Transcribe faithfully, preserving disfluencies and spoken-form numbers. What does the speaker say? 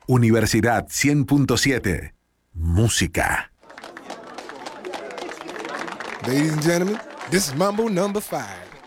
Universidad cien punto siete. Música. Ladies and gentlemen, this is Mambo number five.